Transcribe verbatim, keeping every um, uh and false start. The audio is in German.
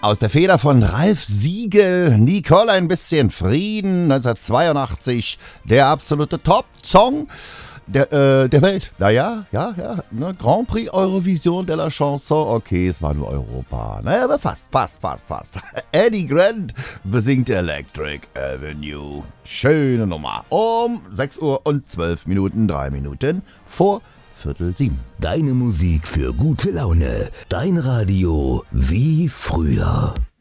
Aus der Feder von Ralf Siegel, Nicole ein bisschen Frieden, neunzehnhundertzweiundachtzig, der absolute Top-Song der, äh, der Welt. Naja, ja, ja, ne? Grand Prix Eurovision de la Chanson, okay, es war nur Europa. Naja, aber fast, fast, fast, fast. Eddie Grant besingt Electric Avenue. Schöne Nummer. Um sechs Uhr und zwölf Minuten, drei Minuten vor Viertel sieben. Deine Musik für gute Laune. Dein Radio wie früher.